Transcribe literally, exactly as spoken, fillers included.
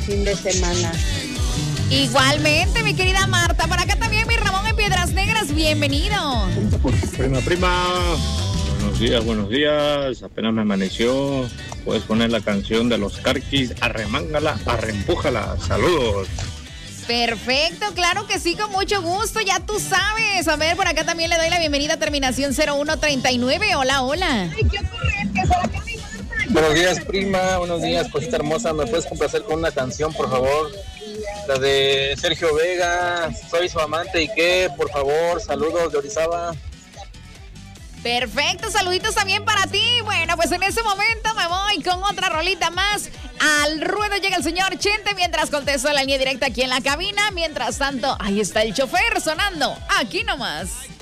fin de semana. Igualmente, mi querida Marta. Para acá también mi Ramón en Piedras Negras. Bienvenido. Prima, prima. Buenos días, buenos días. Apenas me amaneció. Puedes poner la canción de los Carquis. Arremángala, arrempújala. Saludos. Perfecto, claro que sí, con mucho gusto, ya tú sabes. A ver, por acá también le doy la bienvenida a terminación cero uno treinta y nueve. Hola, hola. Buenos días, prima. Buenos días, cosita hermosa. ¿Me puedes complacer con una canción, por favor? La de Sergio Vega. Soy su amante y qué, por favor. Saludos de Orizaba. Perfecto, saluditos también para ti. Bueno, pues en ese momento me voy con otra rolita más. Al ruedo llega el señor Chente mientras contesto la línea directa aquí en la cabina. Mientras tanto, ahí está el chofer sonando. Aquí nomás.